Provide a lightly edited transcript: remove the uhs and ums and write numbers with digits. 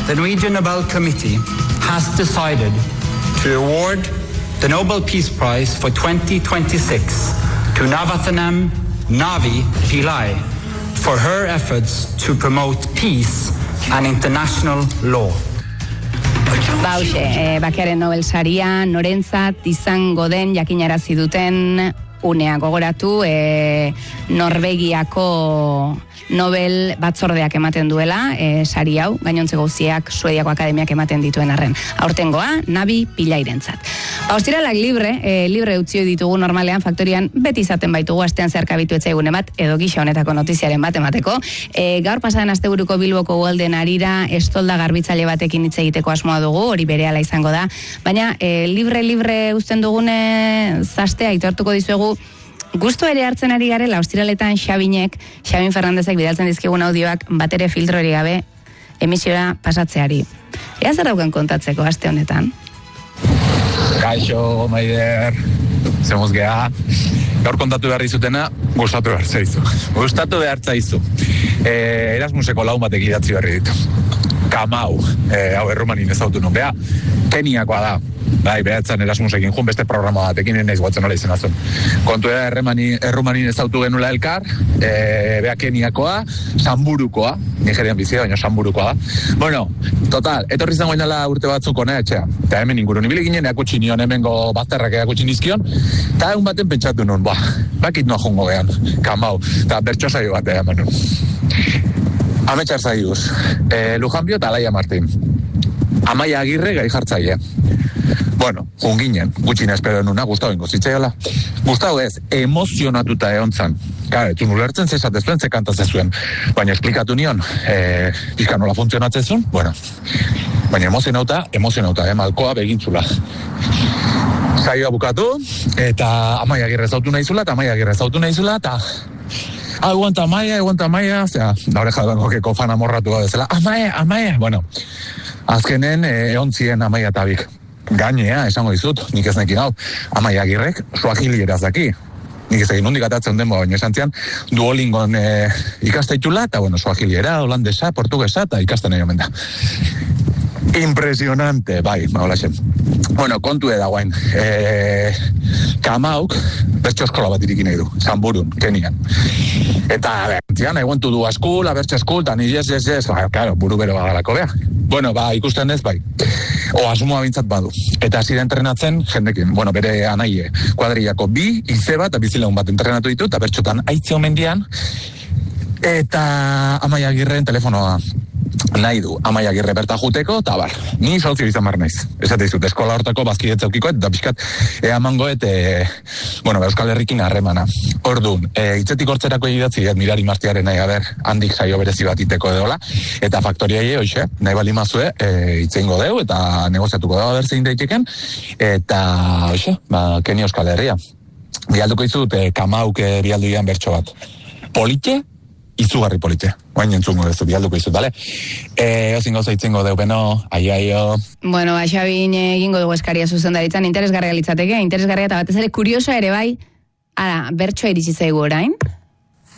the Norwegian Nobel Committee has decided to award the Nobel Peace Prize for 2026 to Navathanam Navi Pillai for her efforts to promote peace and international law. Bauxe, bakearen Nobel saria norentzat izango den jakinarazi duten unea gogoratu Norvegiako Nobel batzordeak ematen duela sari hau, gainontze gauziak Suediako akademiak ematen dituen arren. Aurtengoa, Navi Pillairentzat. Ostiralak libre utzi ditugu normalean faktorian beti izaten baitugu astean zehar kabitu etzaigune bat edo gisa honetako notiziaren bat emateko. Gaur pasaden asteburuko Bilboko Golden Harira estolda garbitzaile batekin hitz egiteko asmoa dugu, hori berehala izango da. Baina libre uzten dugune zastea aitortuko dizuegu gustu ere hartzen ari garela ostiraletan Xabin Fernandezek bidaltzen dizkigun audioak batere filtrori gabe emisiora pasatzeari. Ea zer daukan kontatzeko aste honetan? Kaixo, Maider, zemuz geha. Gaur kontatu behar dizutena, gustatu behar zaizu. Erasmuseko laun batek idatzi berri ditu. Kamau, hau errumanin ezautu nun, beha, Keniakoa da. Bai, behatzen Erasmusekin jun beste programa batekin naiz guatzen nola izan azun. Kontu errumanin ezautu genula elkar, beha Keniakoa, Samburukoa, Nigerian bizia, baina Samburukoa da. Bueno, total, etorri zango inala urte batzuk hona etxea. Eta hemen ingurun ibili ginen, eakutsi nion hemengo bazterrak eakutsi nizkion, eta egun baten pentsatu nun, bakit noa jongo gehan, Kamau, eta bertso saio bat eman nun. Ametxar zaiuz, Lujanbio eta Alaia Martin. Amaia Agirre gai jartzaile. Bueno, junginen, gutxin espero nuna, Gustavo ingo zitzaiola. Gustavo ez, emozionatuta egon zan. Kare, tu nulertzen zezatez zuen, ze kantaz zuen. Baina esplikatu nion, pixka nola funtzionatzen zuen, bueno. Baina emozionauta, malkoa begintzula. Zaioa bukatu, eta Amaia Agirre zautu nahizula, eta aguanta Amaia, zera, daure jadangokeko fan amorratu badezela, Amaia, bueno, azkenen egon ziren Amaia tabik. Gainea, esango dizut, nik ez nekin hau, Amaia Agirrek suahili erazaki. Nik ez egin nondik atatzen den, baina esan zian, Duolingon ikastaitula, eta bueno, suahiliera, holandesa, portugesa, eta ikasten nahi omen da. Impresionante, bai, maulaxen. Bueno, kontu edagoain, Kamauk, bertso eskola bat irikin nahi du, Samburun, Kenian. Eta, zian, I want to do a school, a bertso school, eta ni yes, claro, buru bero bagalako, bea. Bueno, ikusten ez, bai. Asmoa bintzat badu. Eta hasi da entrenatzen jendekin. Bueno, bere anaie, kuadrillako bi, izeba eta bizilagun bat entrenatu ditu, eta bertxotan aitze omendian, eta Amaia Agirren telefonoa nahi du. Amaia Agirre berta juteko, eta bar, ni sotzio izan bar naiz. Esate dizut, eskola hortako bazkidetza eukikoet, eta pixkat eamangoet, Euskal Herrikin harremana. Orduan, hitzetik hortzerako idatzi, Mirari Martiaren nahi gaber, handik saio berezi bat iteko edola, eta faktoriai hoxe, nahi bali mazue, hitzeingo deu, eta negoziatuko dago berzein daiteken, eta hoxe, Kenia Euskal Herria. Bialduko izut, Kamauk bialduian bertso bat. Polite, izugarri polite. Oain entzungo dezu, bialduko izut, bale? Ozin gauza itzengo deu, beno, aio. Bueno, Xabin egingo dugu eskaria zuzendaritzan, interesgarria litzateke, interesgarria eta batez ere kuriosa ere bai, bertsoa iritsi zaigu orain.